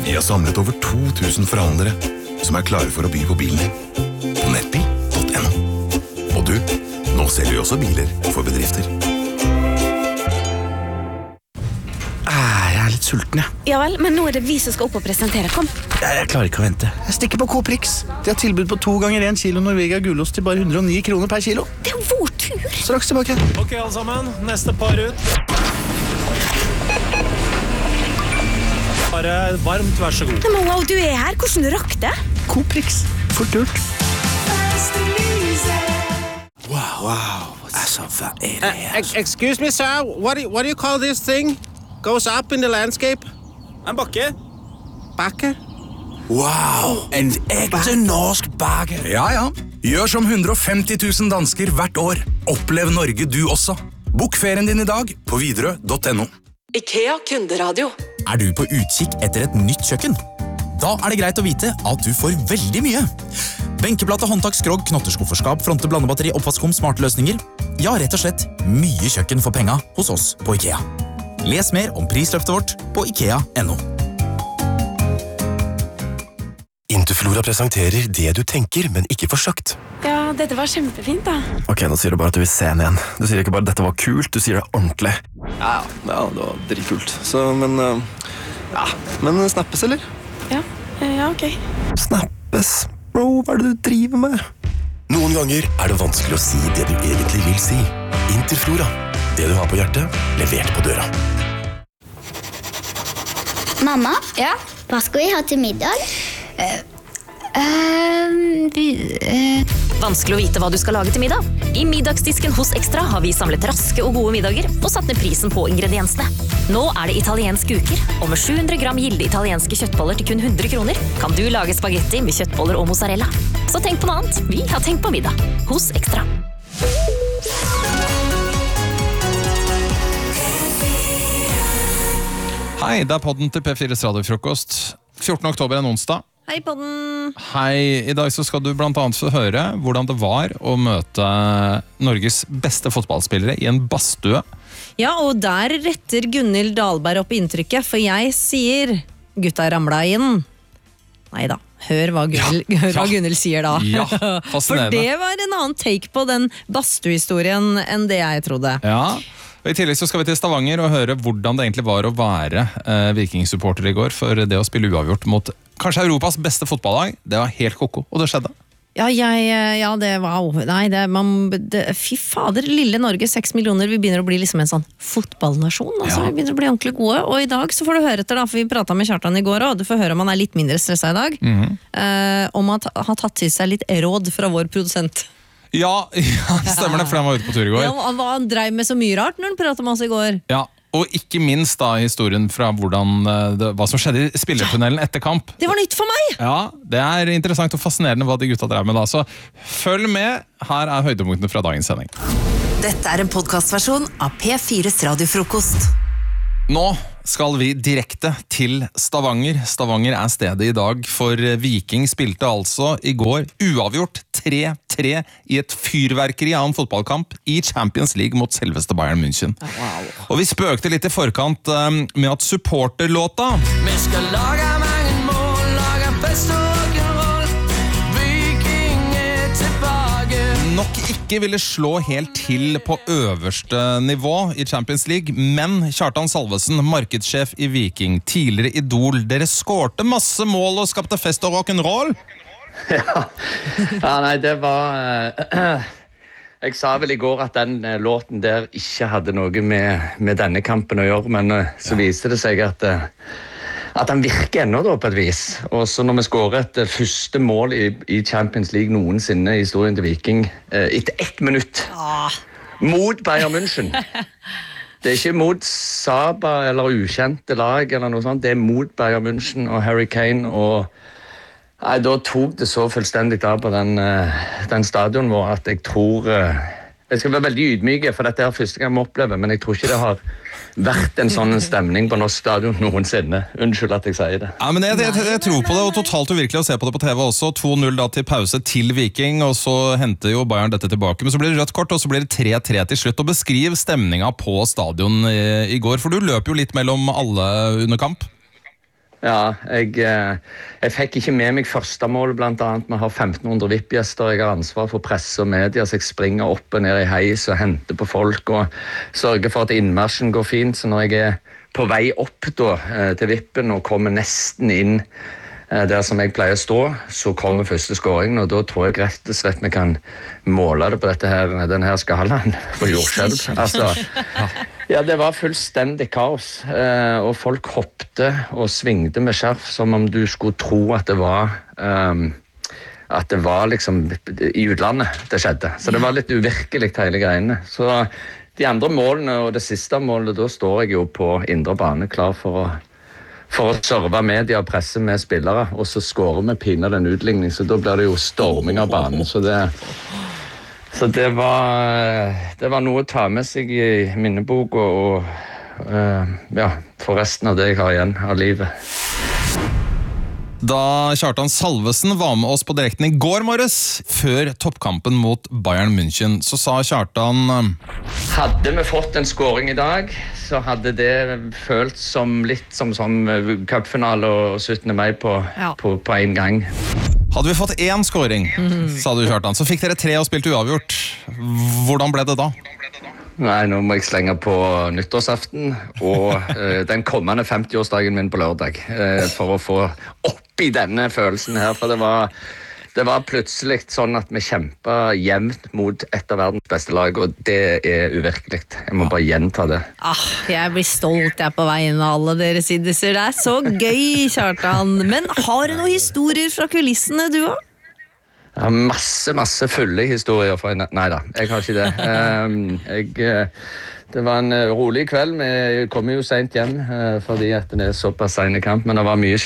Vi har samlet over 2000 forhandlere som klare for å by på bilen din. På nettbil.no. Og du, nå selger vi også biler for bedrifter. Jeg litt sulten, ja. Ja vel, men nå det vi som skal opp og presentere. Kom. Jeg klarer ikke å vente. Jeg stikker på Coprix. De har tilbud på 2 ganger 1 kilo Norvegia gulost til bare 109 kroner per kilo. Det vår tur. Straks tilbake. Ok, alle sammen. Neste par ut. Bare varmt, vær så god. Men wow, du her. Hvordan du rakk det? Coprix. Fort gjort. Wow. Altså, hva det her? Excuse me, sir. What do you call this thing? Goes up in the landscape? En bakke. Bakke? Wow, en ekte norsk bakke. Ja. Gjør som 150 000 dansker hvert år. Opplev Norge du også. Bok ferien din i dag på Widerøe.no. IKEA Kunderadio. Du på utkikk etter et nytt kjøkken? Da det greit å vite at du får veldig mye. Benkeplate, håndtak, skrog, knotterskufferskap, fronte, blandebatteri, oppvaskkum, smarte løsninger. Ja, rett og slett mye kjøkken for penga hos oss på IKEA. Les mer om prisløftet vårt på IKEA.no. Interflora presenterer det du tenker, men ikke får sagt. Ja, dette var kjempefint da. Ok, nå sier du bare at du vil se den igjen. Du sier ikke bare dette var kult, du sier det ordentlig. Ja, det var dritkult. Men snappes, eller? Ja, ok. Snappes? Bro, hva det du driver med? Noen ganger det vanskelig å si det du egentlig vil si. Interflora. Det du har på hjertet, levert på døra. Mamma? Ja? Hva skal vi ha til middag? Vanskelig å vite hva du skal lage til middag. I middagsdisken hos Extra har vi samlet raske og gode middager og satt ned prisen på ingrediensene. Nå det italienske uker, og med 700 gram gilde italienske kjøttboller til kun 100 kroner kan du lage spagetti med kjøttboller og mozzarella. Så tenk på noe annet. Vi har tenkt på middag hos Extra. Hei, det podden til P4's radiofrokost. 14. oktober en onsdag. Hei podden. Hei, i dag så skal du blant annet få høre hvordan det var å møte Norges beste fotballspillere i en badstue. Ja, og der retter Gunhild Dahlberg opp inntrykket, for jeg sier gutta ramla inn. Neida, hør hva Gunhild sier da. Ja, fascinerende. For det var en annen take på den badstuehistorien enn det jeg trodde. Ja, og i tillegg så skal vi til Stavanger og høre hvordan det egentlig var å være vikingsupporter i går, for det å spille uavgjort mot kanskje Europas beste fotballag, det var helt koko, og det skjedde. Ja, det var fy fader, lille Norge, 6 millioner, vi begynner å bli liksom en sånn fotballnasjon, altså, vi begynner å bli ordentlig gode, og i dag så får du høre etter da, for vi pratet med Kjartan i går, og du får høre om han litt mindre stresset i dag, om at han har tatt til seg litt råd fra vår produsent. Ja, stemmer det, for han var ute på tur i går. Ja, han drev med så mye rart når han pratet med oss i går. Ja, og ikke minst da historien fra hva som skjedde i spillertunnelen etter kamp. Det var nytt for meg! Ja, det interessant og fascinerende hva de gutta drev med da, så følg med, her høydepunktene fra dagens sending. Dette en podcastversjon av P4's radiofrokost. Nå skal vi direkte til Stavanger. Stavanger stedet i dag, for Viking spilte altså i går uavgjort 3-3 i et fyrverkeri av en fotballkamp i Champions League mot selveste Bayern München. Wow. Og vi spøkte litt i forkant med at supporterlåta Vi skal lage mange mål, lage fest og rock'n'roll. Viking tilbake. nok ikke ville slå helt til på øverste nivå i Champions League, men Kjartan Salvesen, markedssjef i Viking, tidligere Idol, dere skårte masse mål og skapte fest og rock'n'roll? Ja, nei, det var... Jeg sa vel i går at den låten der ikke hadde noe med denne kampen å gjøre, men så viste det seg at den virker ennå da på et vis. Og så når vi skårer et første mål i Champions League noensinne i historien til Viking, etter 1 minutt, mot Bayern München. Det ikke mot Saba eller ukjente lag eller noe sånt, det mot Bayern München og Harry Kane og... Nei, da tok det så fullstendig av på den stadion vår at jeg tror... Jeg skal være veldig ydmyke, for dette første gang vi opplever, men jeg tror ikke det har vært en sånn stemning på norsk stadion noensinne. Unnskyld at jeg sier det. Ja, men jeg tror på det, og totalt uvirkelig å se på det på TV også. 2-0 da til pause til Viking, og så henter jo Bayern dette tilbake. Men så blir det rødt kort, og så blir det 3-3 til slutt. Og beskriv stemninga på stadion i går, for du løper jo litt mellom alle under kamp. Ja, jeg fikk ikke med meg første mål, blant annet. Vi har 1500 VIP-gjester, jeg har ansvar for presse og media, så jeg springer opp og ned i heis og henter på folk og sørger for at innmarsjen går fint. Så når jeg er på vei opp da, til vippen og kommer nesten inn der som jeg pleier å stå, så kommer første scoringen, og da tror jeg rett og slett vi kan måle det på denne skalaen på jordskjelv. Altså, ja, det var fullstendig kaos, og folk hoppte og svingte med skjerf som om du skulle tro at det var liksom i utlandet det skjedde. Så det var litt uvirkelig hele greiene. Så de andre målene og det siste målet, da står jeg jo på indre bane klar for å serve media og presse med spillere, og så skårer vi pinner den utligning, så da blir det jo storming av banen. Så det var noe å ta med seg i minnebok og for resten av det jeg har igjen av livet. Da Kjartan Salvesen var med oss på direkten i går morges, før toppkampen mot Bayern München, så sa Kjartan: Hadde vi fått en scoring i dag, så hadde det følt som litt som cupfinale og 17. mai på en gang. Hadde vi fått 1 scoring, sa du Kjartan, så fikk dere 3 og spilt uavgjort. Hvordan ble det da? Nei, nå må jeg slenge på nyttårsaften og den kommende 50-årsdagen min på lørdag for å få opp i denne følelsen her, for det var plutselig sånn at vi kjempet jevnt mot et av verdens beste lag, og det er uvirkelig. Jeg må bare gjenta det. Jeg blir stolt på veien av alle dere sidiser. Det er så gøy, Kjartan. Men har du noen historier fra kulissene, du også? Jeg har masse fulle historier fra Neida, jeg har ikke det. Det var en rolig kveld. Vi kom jo sent hjem fordi at det er såpass sene kamp, men det var mye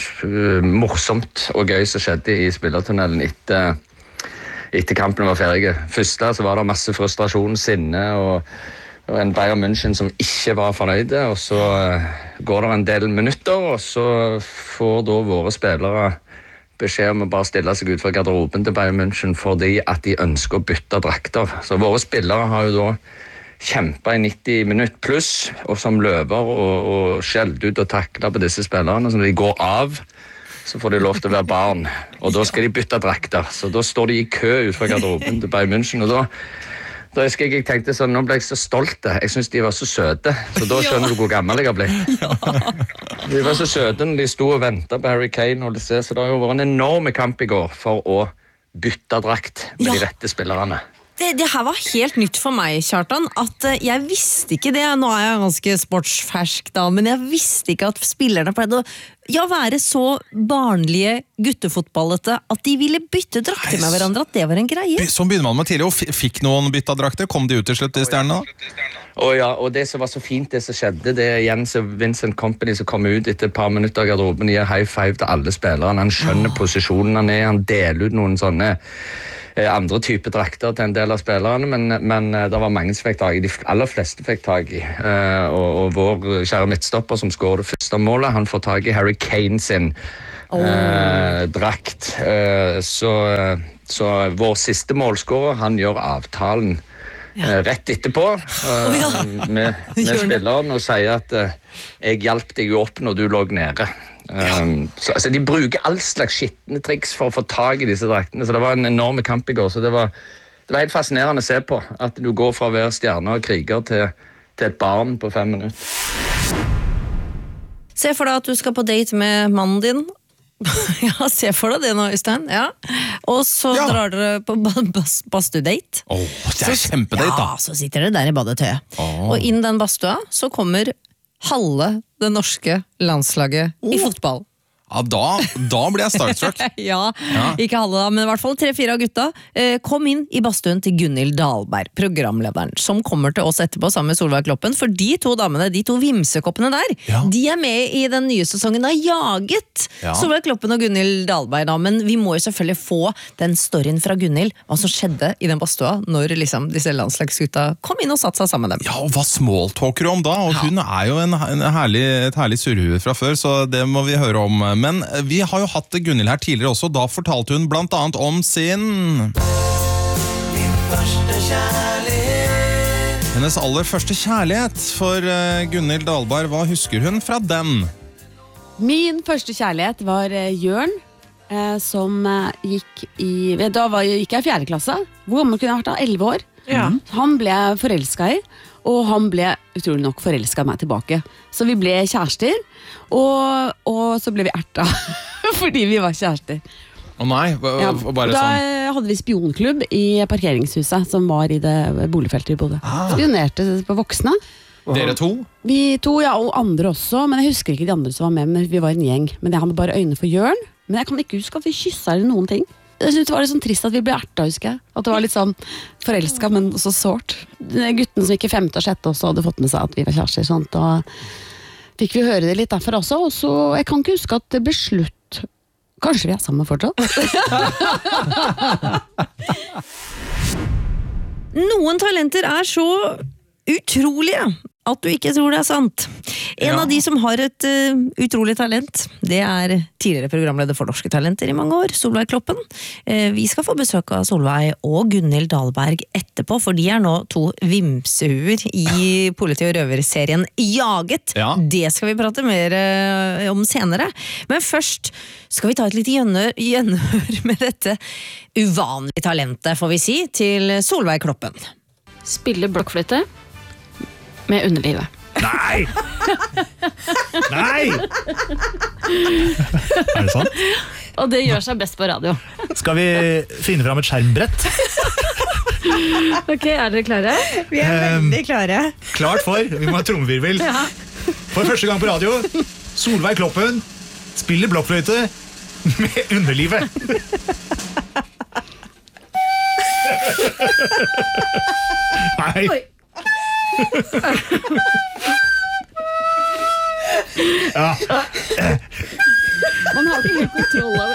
morsomt og gøy som skjedde i spillertunnelen etter kampen var ferdig. Først så var det masse frustrasjon, sinne og en Bayern München som ikke var fornøyde, og så går det en del minutter, og så får da våre spillere beskjed om å bare stille seg ut fra garderoben til Bayern München fordi at de ønsker å bytte drakter. Så våre spillere har jo da kjempet i 90 minutter pluss, og som løver og skjelt ut og taklet på disse spillerne. Så når de går av, så får de lov til å være barn. Og da skal de bytte drakter. Så da står de i kø ut fra garderoben til Bayern München, og da husker jeg tenkte sånn, nå ble jeg så stolt. Jeg synes de var så søte, så da skjønner du hvor gammel jeg har blitt. De var så søte når de stod og ventet på Harry Kane, så det har jo vært en enorm kamp i går for å bytte drakt med de rette spillerne. Det her var helt nytt for meg, Kjartan, at jeg visste ikke det. Nå er jeg ganske sportsfersk da, men jeg visste ikke at spillerne pleide å være så barnlige guttefotballete at de ville bytte drakter med hverandre, at det var en greie. Sånn begynner man med tidlig, og fikk noen bytta drakter? Kom de ut til slutt i stjernene da? Og det som var så fint, det som skjedde, det er Jens og Vincent Kompany som kom ut etter et par minutter av garderoben, gir high five til alle spillerne, han skjønner posisjonen han er, han deler ut noen sånne andre typer drakter til en del av spillerne, men det var mange som fikk tag i, de aller fleste fikk tag i, og vår kjære midtstopper som skårer det første målet, han får tag i Harry Kane sin drakt, så vår siste målskårer, han gjør avtalen rett etterpå med spilleren og sier at jeg hjalp deg jo opp når du lå nede. Så, altså, de bruker all slags skittende triks for å få tag i disse draktene, så det var en enorm kamp i går, så det var helt fascinerende å se på at du går fra å være stjerne og kriger til et barn på 5 minutter. Se for deg at du skal på date med mannen din. Ja, se for deg det nå, Øystein. Ja. Og så drar dere på badstue-date. Det er kjempedate da. Ja, så sitter dere der i badetøyet. Og inn den badstua så kommer halve det norske landslaget i fotball. Ja, da blir jeg starstruck. Ja, ikke halve da, men i hvert fall 3-4 av gutta kom inn i badstuen til Gunhild Dahlberg, programlederen, som kommer til oss etterpå sammen med Solveig Kloppen, for de to damene, de to vimsekoppene der, de er med i den nye sesongen av Jaget. Solveig Kloppen og Gunhild Dahlberg da, men vi må jo selvfølgelig få den storyen fra Gunhild, hva som skjedde i den badstua når liksom disse landslagsgutta kom inn og satt seg sammen med dem. Ja, og hva smalltalker du om da? Og hun er jo et herlig surhue fra før, så det må vi høre om. Men vi har jo hatt Gunhild her tidligere også, da fortalte hun blant annet om sin hennes aller første kjærlighet. For Gunhild Dahlberg, hva husker hun fra den? Min første kjærlighet var Jørn, som gikk da gikk jeg i 4. klasse. Hvor gammel kunne jeg vært da? 11 år. Ja. Han ble forelsket i, og han ble utrolig nok forelsket meg tilbake. Så vi ble kjærester, og så ble vi erta, fordi vi var kjærester. Nei, bare da sånn. hadde vi spionklubb i parkeringshuset, som var i det boligfeltet i Bodø. Spionerte på voksne. Dere to? Vi to, ja, og andre også, men jeg husker ikke de andre som var med, men vi var en gjeng. Men jeg hadde bare øynene for Jørn, men jeg kan ikke huske at vi kysset eller noen ting. Jeg synes det var litt sånn trist at vi ble erta, husker jeg. At det var litt sånn forelsket, men også sårt. Gutten som gikk i 5. og 6. også hadde fått med seg at vi var kjærester, sånt, og fikk vi høre det litt derfra også, og så, jeg kan ikke huske at det ble slutt. Kanskje vi er sammen fortsatt? Noen talenter er så utrolige at du ikke tror det er sant. En av de som har et utrolig talent, det er tidligere programleder for Norske Talenter i mange år, Solveig Kloppen. Vi skal få besøk av Solveig og Gunhild Dahlberg etterpå, for de er nå 2 vimsehuer i politi- og røverserien Jaget. Ja. Det skal vi prate mer om senere. Men først skal vi ta et lite gjenhør med dette uvanlige talentet, får vi si, til Solveig Kloppen. Spille blokkfløyte med underlivet. Nei! Nei! Er det sant? Og det gjør seg best på radio. Skal vi finne fram et skjermbrett? Ok, er dere klare? Vi er veldig klare. Klart for, vi må ha trommevirvel. Ja. For første gang på radio, Solveig Kloppen spiller blokkfløyte med underlivet. Nei. Oi. Ja. Man har ikke helt kontroll av det.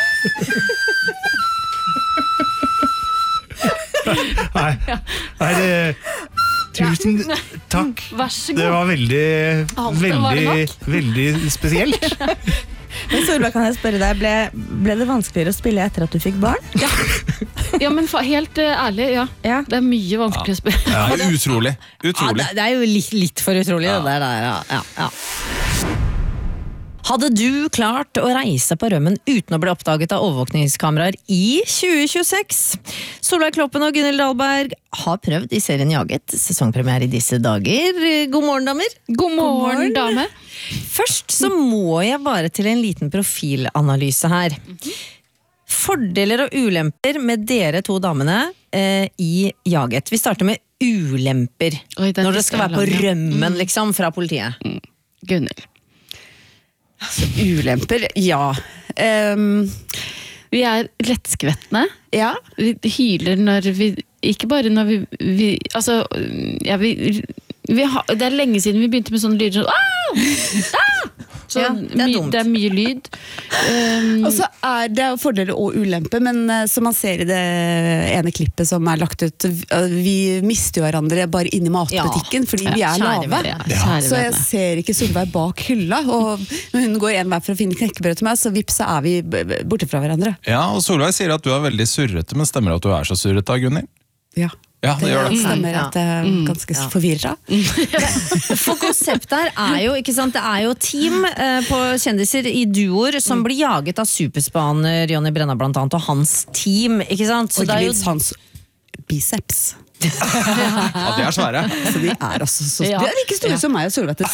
Nei, tusen takk. Vær så god. Det var veldig spesielt. Men Solveig, kan jeg spørre deg, ble det vanskeligere å spille etter at du fikk barn? Ja, men helt ærlig, ja. Det er mye vanskeligere å spille. Ja, det er utrolig. Ja, det er jo litt for utrolig, det der. Ja. Hadde du klart å reise på rømmen uten å bli oppdaget av overvåkningskameraer i 2026? Solveig Kloppen og Gunhild Dahlberg har prøvd i serien Jaget. Sesongpremiere i disse dager. God morgen, damer. God morgen, dame. Først så må jeg bare til en liten profilanalyse her. Fordeler og ulemper med dere 2 damene i Jaget. Vi starter med ulemper. Når det skal være på rømmen, liksom, fra politiet. Gunhild. Altså, ulemper, ja. Vi er lettskvettende. Ja. Vi hyler når vi, ikke bare når vi altså, ja, det er lenge siden vi begynte med sånne lyder sånn, så ja, det er mye lyd. Og så er det fordeler og ulemper, men som man ser i det ene klippet som er lagt ut, vi mister jo hverandre bare inn i matbutikken, fordi vi er lave. Så jeg ser ikke Solveig bak hylla, og når hun går en vei for å finne knekkebrød til meg, så vips, så er vi borte fra hverandre. Ja, og Solveig sier at du er veldig surrete, men stemmer at du er så surrete, Gunhild? Ja. Ja, det gjør det. Stemmer at det er ganske forvirret. For konseptet her er jo, ikke sant, det er jo team på kjendiser i duoer som blir jaget av superspaner Jonny Brenna blant annet, og hans team, ikke sant? Så og ikke minst hans biceps. Ja, de er svære. Så de er også så... De er like store som meg og Solveig.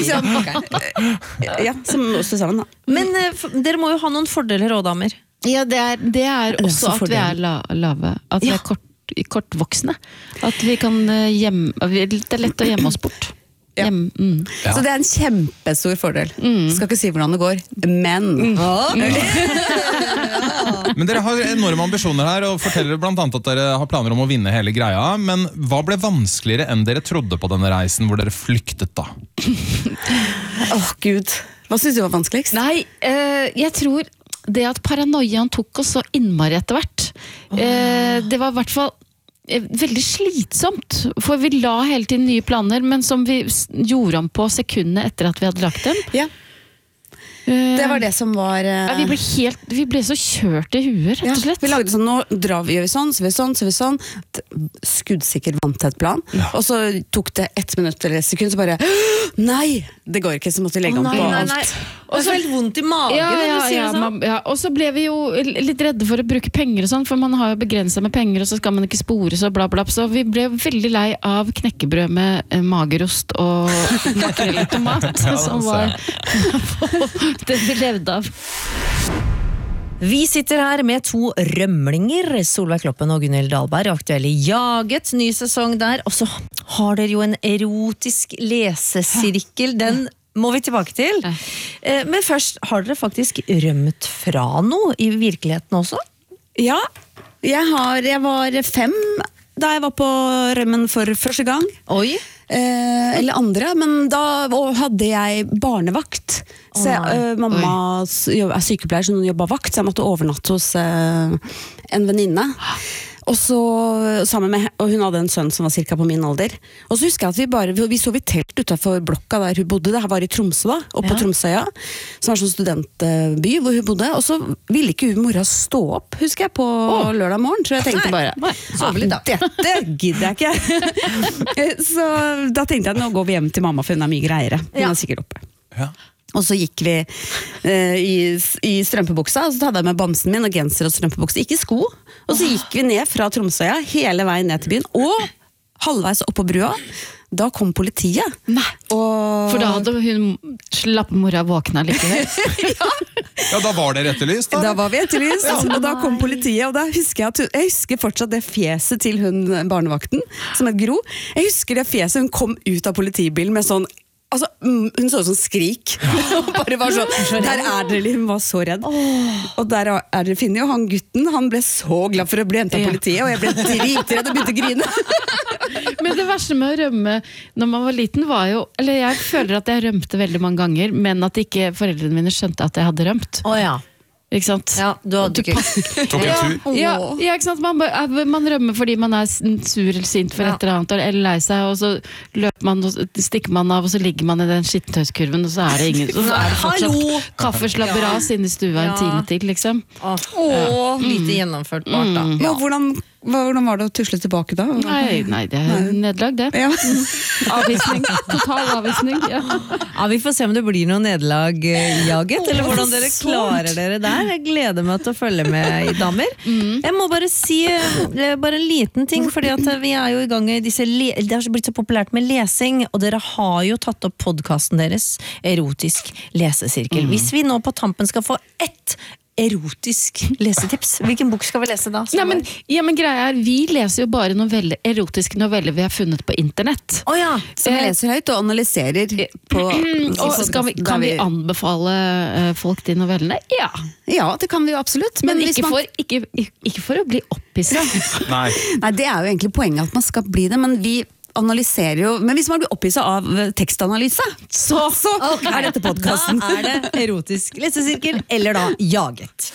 Ja, som også sammen da. Men dere må jo ha noen fordeler også, damer. Ja, det er også at vi er lave. At vi er kortvoksne. At vi kan det er lett å gjemme oss bort. Ja. Så det er en kjempestor fordel. Skal ikke si hvordan det går, men Men dere har enorme ambisjoner her, og forteller blant annet at dere har planer om å vinne hele greia. Men hva ble vanskeligere enn dere trodde på denne reisen hvor dere flyktet da? Gud, hva synes du var vanskeligst? Nei, jeg tror det at paranoiaen tok oss så innmari etter hvert, det var i hvert fall veldig slitsomt, for vi la hele tiden nye planer, men som vi gjorde om på sekundene etter at vi hadde lagt dem. Ja. Det var det som var vi ble så kjørt i huet, rett og slett. Vi lagde sånn, nå gjør vi sånn, så vi sånn skuddsikker vanntett plan, og så tok det 1 minutt eller et sekund, så bare nei, det går ikke, så måtte vi legge om på alt. Og så helt vondt i magen når du sier det sånn. Og så ble vi jo litt redde for å bruke penger og sånn, for man har jo begrenset med penger, og så skal man ikke spore så bla bla, så vi ble veldig lei av knekkebrød med magerost og makrell i tomat, som var det vi levde av. Vi sitter her med 2 rømlinger, Solveig Kloppen og Gunhild Dahlberg, aktuelle Jaget, ny sesong der, og så har dere jo en erotisk lesesirkel, den må vi tilbake til. Men først, har dere faktisk rømt fra noe i virkeligheten også? Ja, jeg var 5 da jeg var på rømmen for første gang. Oi. Eller andre, men da hadde jeg barnevakt. Så mamma er sykepleier, så hun jobbet vakt, så jeg måtte overnatte hos en venninne. Og så sammen med, og hun hadde en sønn som var cirka på min alder. Og så husker jeg at vi sov i telt utenfor blokka der hun bodde. Det her var i Tromsø da, oppe på Tromsøya, som var sånn studentby hvor hun bodde. Og så ville ikke hun mora stå opp, husker jeg, på lørdag morgen. Så jeg tenkte dette gidder jeg ikke. Så da tenkte jeg, nå går vi hjem til mamma, for hun er mye greiere. Hun er sikkert oppe. Ja. Og så gikk vi i strømpebuksa, og så hadde jeg med bamsen min og genser og strømpebuksa, ikke sko. Og så gikk vi ned fra Tromsøya, hele veien ned til byen, og halvveis opp på brua. Da kom politiet. Nei, for da hadde hun slappmora våkna likevel. Ja, da var dere etterlyst. Da var vi etterlyst, og da kom politiet, og da husker jeg husker fortsatt det fjeset til hun barnevakten, som het Gro. Jeg husker det fjeset, hun kom ut av politibilen med sånn, altså, hun så sånn skrik. Og bare var sånn, der er dere, hun var så redd. Og der er dere finner jo han gutten, han ble så glad for å bli hentet av politiet, og jeg ble dritredd og begynte å grine. Men det verste med å rømme når man var liten var jo, eller jeg føler at jeg rømte veldig mange ganger, men at ikke foreldrene mine skjønte at jeg hadde rømt. Ikke sant? Ja, du hadde ikke tok en tur. Ja, ikke sant? Man rømmer fordi man er sur eller sint for et eller annet, eller lei seg, og så løper man, og stikker man av, og så ligger man i den skittentøyskurven, og så er det ingen, så er det fortsatt kaffeslabberas inne i stua en time til, liksom. Lite gjennomført bart da. Ja, hvordan var det å tusle tilbake da? Nei, det er nedlag det. Ja. Avvisning, total avvisning. Ja, vi får se om det blir noe nederlag Jaget, eller hvordan dere klarer dere der. Jeg gleder meg til å følge med i damer. Jeg må bare si bare en liten ting, fordi at vi er jo i gang i disse det har blitt så populært med lesing, og dere har jo tatt opp podcasten deres, Erotisk lesesirkel. Hvis vi nå på tampen skal få ett erotisk lesetips, hvilken bok skal vi lese da? Men greia er, vi leser jo bare erotiske noveller vi har funnet på internett. Som vi leser høyt og analyserer på... Og kan vi anbefale folk de novellene? Ja, det kan vi jo absolutt. Men ikke for å bli opphisset. Nei, det er jo egentlig poenget at man skal bli det, men vi analyserer jo, men hvis man blir opphisset av tekstanalyse, så er dette podcasten. Da er det erotisk lesesirkel, eller da Jaget.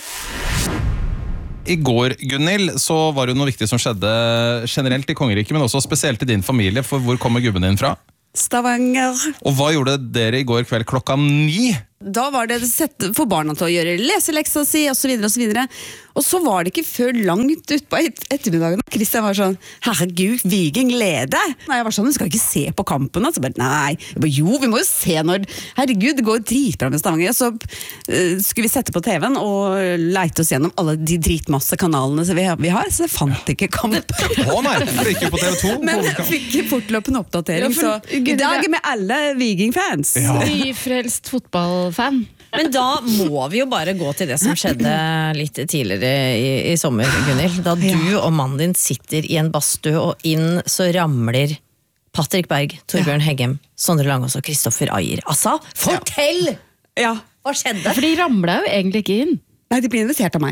I går, Gunhild, så var det noe viktig som skjedde generelt i kongeriket, men også spesielt i din familie, for hvor kommer gubben din fra? Stavanger. Og hva gjorde dere i går kveld 9:00? Da var det sett for barna til å gjøre leseleksa si, og så videre, og så videre. Og så var det ikke før langt ut på ettermiddagen. Kristian var sånn, herregud, Viking leder. Nei, jeg var sånn, vi skal ikke se på kampen. Så bare, nei, jo, vi må jo se når, herregud, det går dritbra med Stavanger. Så skulle vi sette på TV-en og leite oss gjennom alle de dritmasse kanalene vi har, så jeg fant ikke kampen. Nei, det gikk jo på TV 2. Men jeg fikk fortløpende oppdatering, så i dag er vi alle Viking-fans. Nyfrelst fotballfan. Men da må vi jo bare gå til det som skjedde litt tidligere i sommer, Gunhild. Da du og mannen din sitter i en badstue, og inn så ramler Patrick Berg, Torbjørn Heggem, Sondre Langås og Kristoffer Ajer. Altså, fortell! Hva skjedde? For de ramlet jo egentlig ikke inn. Nei, de ble invitert av meg.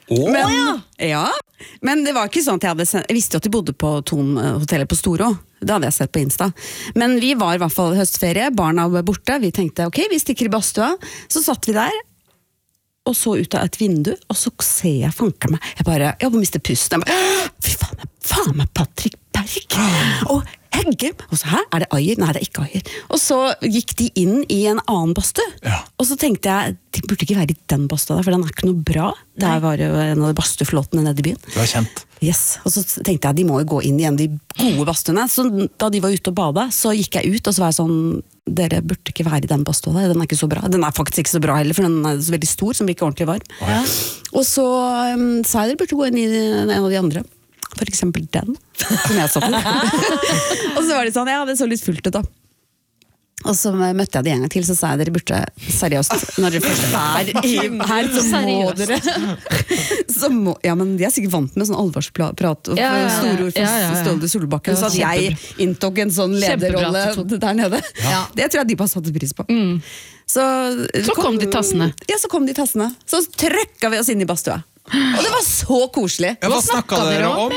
Men det var ikke sånn at jeg visste jo at de bodde på Thon-hotellet på Storå. Det hadde jeg sett på Insta. Men vi var i hvert fall høstferie, barna var borte. Vi tenkte, ok, vi stikker i badstua. Så satt vi der, og så ut av et vindu, og så ser jeg jeg bare mistet pusten. Fy faen meg Patrick Berg! Og Heggem? Og så, er det Ajer? Nei, det er ikke Ajer. Og så gikk de inn i en annen badstue. Og så tenkte jeg, de burde ikke være i den badstua, for den er ikke noe bra. Det var jo en av de badstueflåtene nede i byen. Du er kjent. Yes, og så tenkte jeg, de må jo gå inn igjen de gode badstuene. Så da de var ute og bada, så gikk jeg ut, og så var jeg sånn, dere burde ikke være i den badstua der, den er ikke så bra. Den er faktisk ikke så bra heller, for den er så veldig stor, som blir ikke ordentlig varm. Og så sa jeg, dere burde gå inn i en av de andre. For eksempel den, som jeg satt med. Og så var det sånn, ja, det så litt fullt ut da. Og så møtte jeg de en gang til, så sa jeg, dere burde seriøst, når dere først her, så må dere så må, ja, men de er sikkert vant med sånn alvorsprat og store ord for Ståle Solbakken, så at jeg inntok en sånn lederrolle der nede. Det tror jeg de bare satte pris på. Så kom de tassene. Ja, så kom de tassene. Så trøkket vi oss inn i badstua. Og det var så koselig. Ja, hva snakket dere om?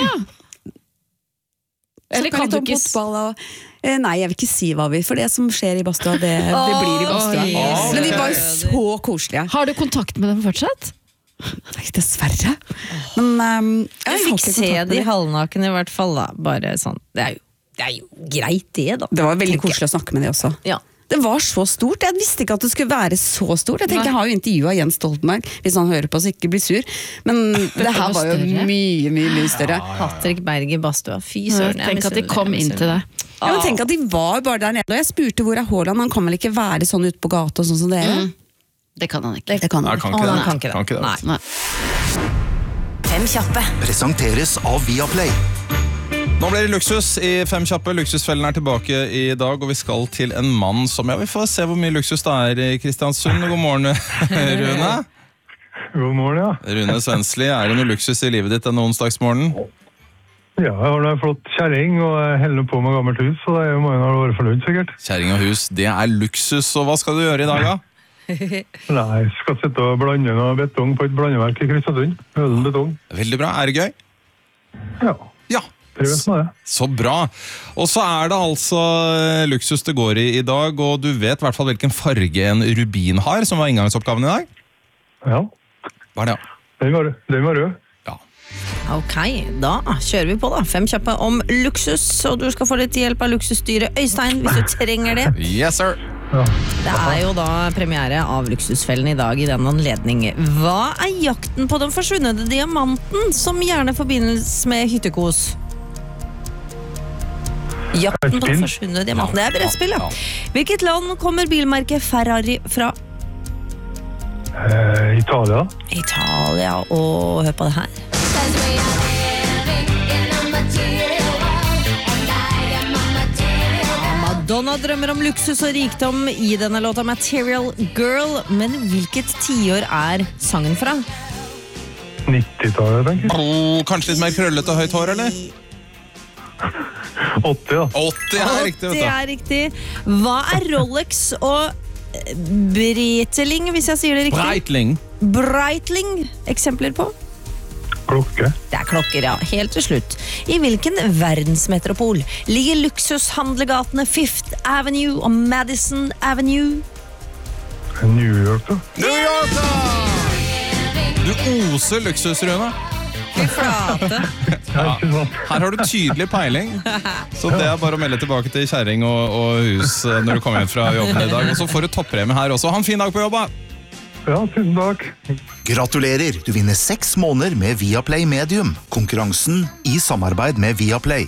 Eller kan du ikke fotball og nei, jeg vil ikke si hva vi, for det som skjer i badstua, det blir i badstua. Men de var så koselige. Har du kontakt med dem fortsatt? Nei, dessverre. Men jeg fikk se de halvnaken i hvert fall da. Bare sånn, det er jo greit det da. Det var veldig koselig å snakke med de også. Ja. Det var så stort, jeg visste ikke at det skulle være så stort. Jeg tenkte, jeg har jo intervjuet Jens Stoltenberg, hvis han hører på så ikke blir sur. Men det her var jo mye større. Patrick Berg i badstua, fy søren. Tenk at de kom inn til deg. Ja, men tenk at de var bare der nede. Og jeg spurte hvor er Haaland, han kan vel ikke være sånn ute på gata og sånn som dere? Det kan han ikke. Det kan han ikke. Nei. 5 kjappe. Presenteres av Viaplay. Nå blir det luksus i 5 kjappe. Luksusfellen er tilbake i dag, og vi skal til en mann som, vi får se hvor mye luksus det er i Kristiansund. God morgen, Rune. God morgen, ja. Rune Svensli, er det noe luksus i livet ditt denne onsdagsmorgen? Ja, jeg har en flott kjæring, og jeg heller på med gammelt hus, så det er jo mange har vært fornøyd, sikkert. Kjæring og hus, det er luksus, og hva skal du gjøre i dag, da? Nei, jeg skal sitte og blande noe betong på et blandeverk i Kristiansund. Ølen betong. Veldig bra, er det gøy? Ja. Så bra. Og så er det altså luksus det går i dag, og du vet i hvert fall hvilken farge en rubin har, som var inngangsoppgaven i dag? Ja. Hva er det? Den var rød. Ja. Ok, da kjører vi på da. 5 kjappe om luksus, og du skal få litt hjelp av luksusstyret Øystein, hvis du trenger det. Yes, sir. Ja. Det er jo da premiere av Luksusfellen i dag i den anledning. Hva er jakten på den forsvunne diamanten, som gjerne forbindes med hyttekos? Jakten på den forsvunne diamanten. Det er brettspill, ja. Hvilket land kommer bilmerket Ferrari fra? Italia. Italia, og hør på det her. Madonna drømmer om luksus og rikdom i denne låta Material Girl, men hvilket tiår er sangen fra? 90-tallet, tenker jeg. Kanskje litt mer krøllete og høyt hår, eller? 80, ja. 80 er riktig, vet du. 80 er riktig. Hva er Rolex og Breitling, hvis jeg sier det riktig? Breitling, eksempler på? Klokke. Det er klokker, ja. Helt til slutt. I hvilken verdensmetropol ligger luksushandlegatene Fifth Avenue og Madison Avenue? New York, da. New York, da! Du oser luksus, Rune. Fy flate. Ja, her har du tydelig peiling. Så det er bare å melde tilbake til kjæring og hus når du kommer hjem fra jobben i dag. Og så får du toppremie her også. Ha en fin dag på jobb, da! Ja, tusen takk. Gratulerer, du vinner 6 måneder med Viaplay Medium. Konkurransen i samarbeid med Viaplay.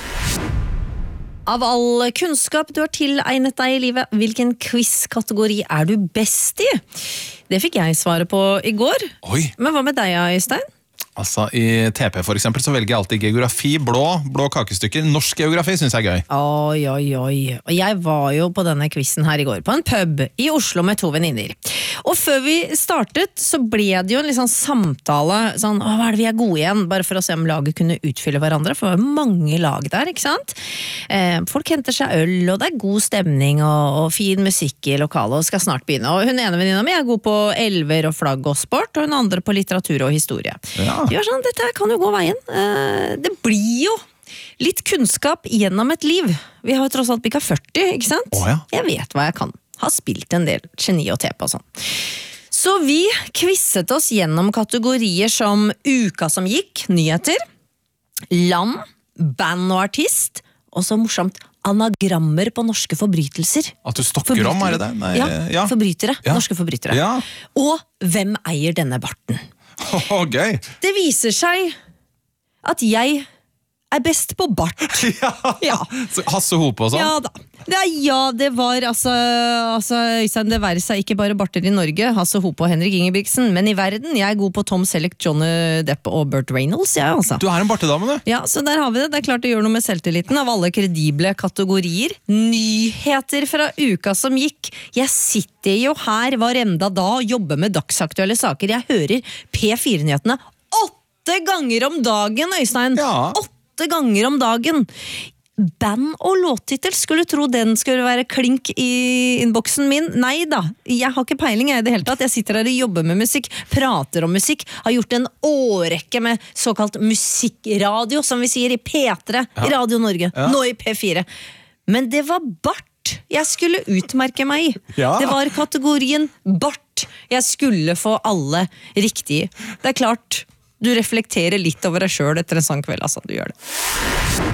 Av all kunnskap du har tilegnet deg i livet, hvilken quiz-kategori er du best i? Det fikk jeg svare på i går. Oi. Men hva med deg, Øystein? Altså, i TP for eksempel, så velger jeg alltid geografi, blå kakestykker. Norsk geografi synes jeg er gøy. Oi. Og jeg var jo på denne quizen her i går, på en pub i Oslo med 2 venninner. Og før vi startet, så ble det jo en liksom samtale, sånn, hva er det vi er gode igjen? Bare for å se om laget kunne utfylle hverandre, for det var mange lag der, ikke sant? Folk henter seg øl, og det er god stemning, og fin musikk i lokalet, og skal snart begynne. Og hun ene venninna mi er god på elver og flagg og sport, og hun andre på litteratur og historie. Ja. De var sånn, dette kan jo gå veien. Det blir jo litt kunnskap gjennom et liv. Vi har jo tross alt bikka 40, ikke sant? Ja. Jeg vet hva jeg kan. Har spilt en del geni og tepe og sånn. Så vi quizet oss gjennom kategorier som uka som gikk, nyheter, land, band og artist, Og så morsomt, anagrammer på norske forbrytelser. At du stokker om, er det det? Nei, ja, forbrytere. Ja. Norske forbrytere. Ja. Og hvem eier denne barten? Gøy! Det viser seg at jeg best på bart. Ja. Hasse Hope og sånn? Ja da. Det var Øystein, det være seg ikke bare barter i Norge, Hasse Hope og Henrik Ingebrigtsen, men i verden. Jeg god på Tom Selleck, Johnny Depp og Burt Reynolds. Altså. Du en bartedame, du. Ja, så der har vi det. Det klart det gjør noe med selvtilliten av alle kredible kategorier. Nyheter fra uka som gikk. Jeg sitter jo her hver enda dag og jobber med dagsaktuelle saker. Jeg hører P4-nyhetene 8 ganger om dagen, Øystein. 8 ganger om dagen. Band og låttittel, skulle tro den skulle være klink i innboksen min. Nei da, jeg har ikke peiling i det hele tatt. Jeg sitter her og jobber med musikk, prater om musikk, har gjort en årrekke med såkalt musikkradio, som vi sier i P3, i Radio Norge, nå i P4. Men det var bart jeg skulle utmerke meg i. Det var kategorien bart jeg skulle få alle riktig. Det klart, du reflekterer litt over deg selv etter en sånn kveld, altså, du gjør det.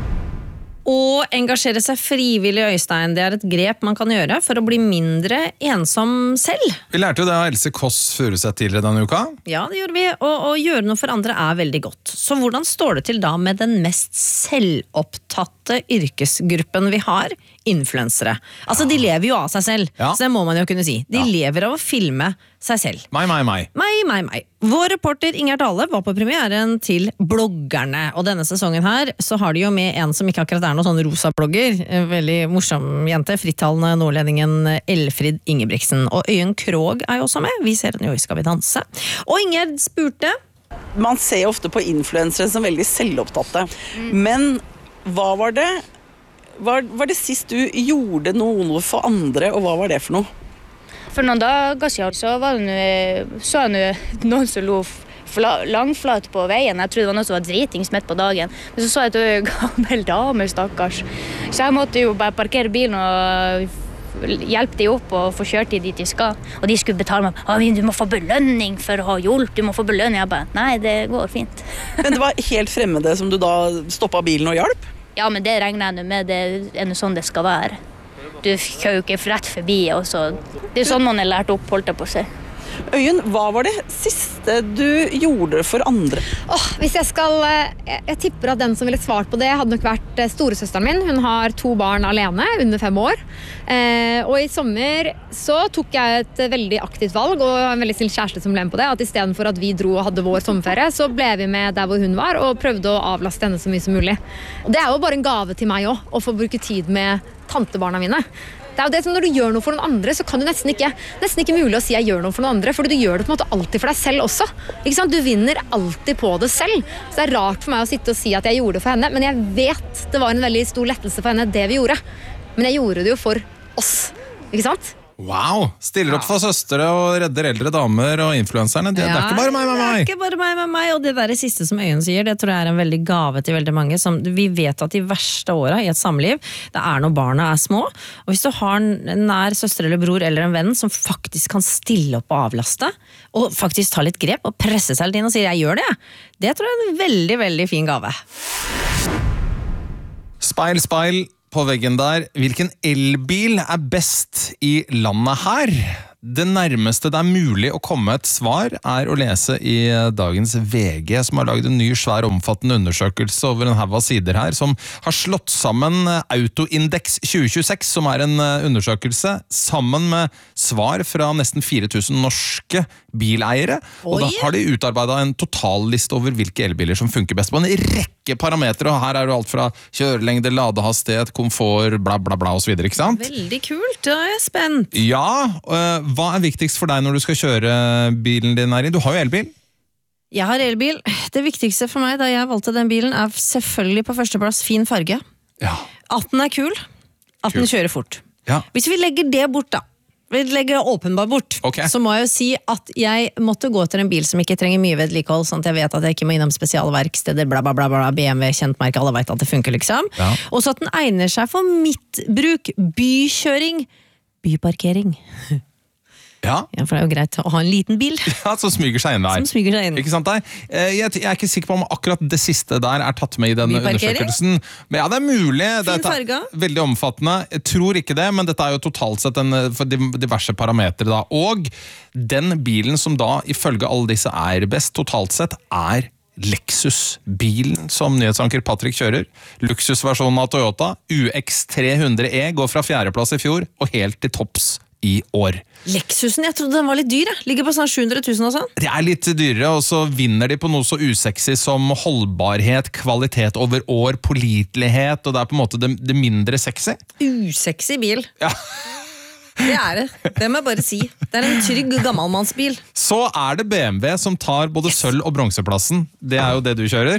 Å engasjere seg frivillig, Øystein, det et grep man kan gjøre for å bli mindre ensom selv. Vi lærte jo det av Else Kåss Furuseth tidligere denne uka. Ja, det gjorde vi, og å gjøre noe for andre veldig godt. Så hvordan står det til da med den mest selvopptatte yrkesgruppen vi har? Influensere. Altså, de lever jo av seg selv, så det må man jo kunne si. De lever av å filme seg selv. Meg. Vår reporter Inger Dale var på premieren til bloggerne, og denne sesongen her så har de jo med en som ikke akkurat noen sånn rosa blogger, veldig morsom jente, frittalende nordlendingen Elfrid Ingebrigtsen, og Øyunn Krogh jo også med, vi ser den jo i Skal vi danse. Og Inger spurte... Man ser ofte på influensere som veldig selvopptatte, men hva var det? Var det sist du gjorde noe for andre, og hva var det for noe? For noen dager siden så var så noen som lo langflat på veien. Jeg trodde det var noe som var dritings midt på dagen. Men så jeg et gammel dame, stakkars. Så jeg måtte jo bare parkere bilen og hjelpe de opp og få kjørt de dit de skal. Og de skulle betale meg, du må få belønning for å ha hjulpet, du må få belønning. Jeg bare, nei, det går fint. Men det var helt fremmede som du da stoppet bilen og hjalp? Ja, men det regner jeg med, det noe sånn det skal være. Du kjører jo ikke rett forbi, og så... Det sånn man lært opp, holdt jeg på å si. Øyunn, hva var det siste du gjorde for andre? Hvis jeg skal... Jeg tipper at den som ville svart på det hadde nok vært storesøsteren min. Hun har 2 barn alene, under 5 år. Og i sommer så tok jeg et veldig aktivt valg, og en veldig snill kjæreste som ble med på det, at i stedet for at vi dro og hadde vår sommerferie, så ble vi med der hvor hun var, og prøvde å avlaste henne så mye som mulig. Og det jo bare en gave til meg også, å få bruke tid med tantebarna mine. Det jo det som når du gjør noe for noen andre, så kan du nesten ikke mulig å si jeg gjør noe for noen andre, for du gjør det på en måte alltid for deg selv også. Ikke sant? Du vinner alltid på det selv. Så det rart for meg å sitte og si at jeg gjorde det for henne, men jeg vet det var en veldig stor lettelse for henne, det vi gjorde. Men jeg gjorde det jo for oss, ikke sant? Wow! Stiller opp for søstere og redder eldre damer og influenserne. Det ikke bare meg. Det ikke bare meg, og det der siste som Øyunn sier, det tror jeg en veldig gave til veldig mange. Vi vet at de verste årene i et samliv, det når barna små, og hvis du har en nær søster eller bror eller en venn som faktisk kan stille opp og avlaste, og faktisk ta litt grep og presse seg litt inn og si jeg gjør det tror jeg en veldig, veldig fin gave. Speil på veggen der. Hvilken elbil best i landet her? Det nærmeste det mulig å komme et svar å lese i dagens VG, som har laget en ny, svær, omfattende undersøkelse over en haug av sider her, som har slått sammen Autoindex 2026, som en undersøkelse, sammen med svar fra nesten 4000 norske bileiere. Og da har de utarbeidet en totalliste over hvilke elbiler som funker best på en rekke parametre, og her det alt fra kjørelengde, ladehastighet, komfort, bla bla bla og så videre, ikke sant? Veldig kult, da jeg spent. Ja, hva viktigst for deg når du skal kjøre bilen din her? Du har jo elbil. Jeg har elbil. Det viktigste for meg da jeg valgte den bilen selvfølgelig på førsteplass fin farge. Ja. At den kul. At den kjører fort. Ja. Hvis vi legger det bort da, vi legger det åpenbart bort, så må jeg jo si at jeg måtte gå til en bil som ikke trenger mye vedlikehold, sånn at jeg vet at jeg ikke må innom spesialverksteder, bla bla bla bla, BMW, kjent merke, alle vet at det funker liksom. Ja. Og så at den egner seg for mitt bruk, bykjøring, byparkering. Ja. Ja, for det er jo greit å ha en liten bil. Ja, som smyger seg inn der. Som smyger seg inn. Ikke sant der? Jeg er ikke sikker på om akkurat det siste der er tatt med i denne undersøkelsen. Men ja, det er mulig. Fin farge. Veldig omfattende. Jeg tror ikke det, men dette er jo totalt sett for diverse parametre da. Og den bilen som da, ifølge alle disse er best totalt sett, er Lexus-bilen som nyhetsanker Patrick kjører. Luksusversjonen av Toyota, UX300e, går fra 4. plass i fjor og helt til topps i år. Lexusen, jeg trodde den var litt dyr. Ligger på sånn 700 000 og sånn. Det er litt dyrere, og så vinner de på noe så usexy som holdbarhet, kvalitet over år, pålitelighet, og det er på en måte det mindre sexy. Usexy bil. Ja. Det er det. Det må jeg bare si. Det er en trygg gammelmannsbil. Så er det BMW som tar både sølv- og bronseplassen. Det er jo det du kjører.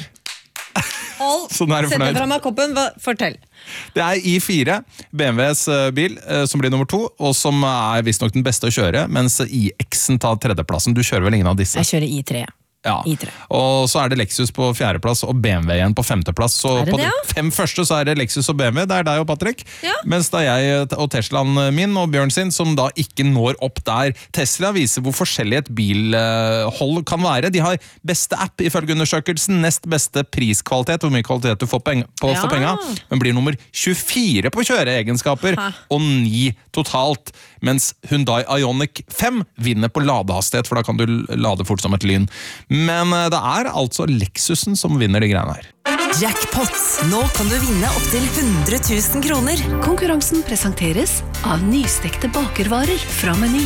Sett deg fra meg koppen, fortell. Det er i4, BMWs bil, som blir nummer 2, og som er visstnok den beste å kjøre, mens iX-en tar 3. plassen. Du kjører vel ingen av disse? Jeg kjører i3. Ja, og så er det Lexus på 4. plass og BMW igjen på 5. plass. Så på de 5 første så er det Lexus og BMW, det er deg og Patrick. Ja. Mens da jeg og Teslaen min og Bjørn sin, som da ikke når opp der. Tesla viser hvor forskjellig et bilhold kan være. De har beste app ifølge undersøkelsen, nest beste priskvalitet, hvor mye kvalitet du får for penga, men blir nummer 24 på kjøreegenskaper, og 9 totalt. Mens Hyundai Ioniq 5 vinner på ladehastighet, for da kan du lade fort som et lyn. Men det er altså Lexusen som vinner de greiene her. Jackpot. Nå kan du vinne opp til 100 000 kroner. Konkurransen presenteres av nystekte bakervarer fra Meny.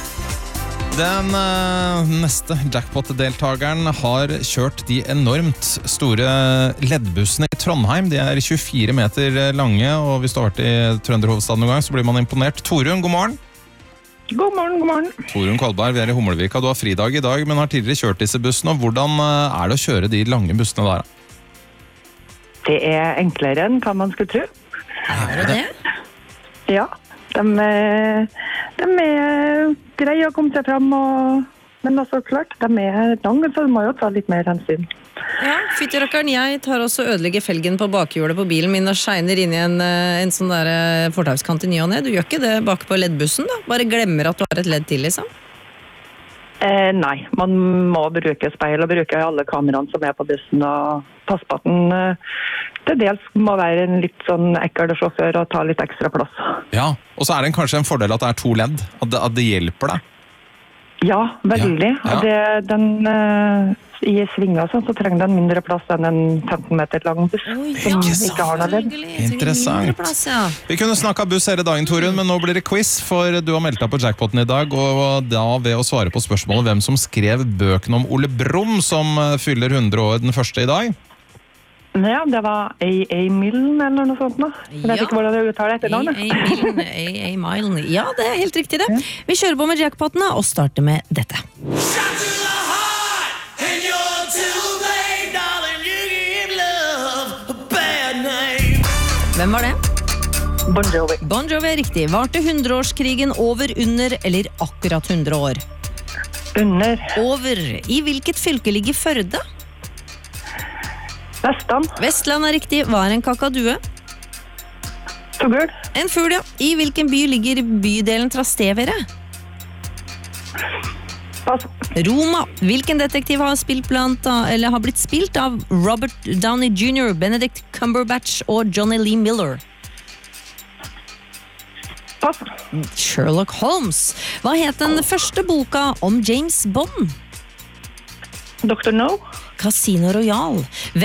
Den neste jackpot-deltageren har kjørt de enormt store LED-bussene i Trondheim. De er 24 meter lange, og hvis du har vært i Trønderhovedstaden noen gang, så blir man imponert. Torunn, god morgen. God morgen, god morgen. Torunn Kolberg, vi er i Humlevika. Du har fridag i dag, men har tidligere kjørt disse bussene. Hvordan er det å kjøre de lange bussene der? Det er enklere enn hva man skulle tro. Er det? Ja, de er greie å komme seg frem, men også klart, de er lange, så du må jo ta litt mer hensyn. Ja, fytterakkeren, jeg tar også ødelegge felgen på bakhjulet på bilen min og skjeiner inn i en sånn der fortauskant i ny og ned. Du gjør ikke det bak på LED-bussen da? Bare glemmer at du har et LED til, liksom? Nei, man må bruke speil og bruke alle kameraene som er på bussen og passe på at den til dels må være en litt sånn ekkel sjåfør og ta litt ekstra plass. Ja, og så er det kanskje en fordel at det er 2 LED, at det hjelper deg. Ja, veldig. Ja. Og den i svinga så trenger den mindre plass enn en 15 meter lang buss som ikke har noe ledd. Interessant. Vi kunne snakket buss hele dagen, Torunn, men nå blir det quiz, for du har meldt deg på jackpoten i dag, og da ved å svare på spørsmålet hvem som skrev bøkene om Ole Brumm, som fyller 100 år den første i dag. Ja, det var A.A. Milne eller noe sånt nå. Jeg vet ikke hvordan det uttaler etter navnet. A.A. Milne. Ja, det er helt riktig det. Vi kjører på med jackpotene og starter med dette. Hvem var det? Bon Jovi. Bon Jovi er riktig. Varte 100-årskrigen over, under eller akkurat 100 år? Under. Over. I hvilket fylke ligger Førde? Vestland. Vestland er riktig. Hva er en kakadue? Fugl. En fugl, ja. I hvilken by ligger bydelen Trastevere? Pass. Roma. Hvilken detektiv har blitt spilt av Robert Downey Jr., Benedict Cumberbatch og Johnny Lee Miller? Pass. Sherlock Holmes. Hva het den første boka om James Bond? Dr. No. Casino Royale.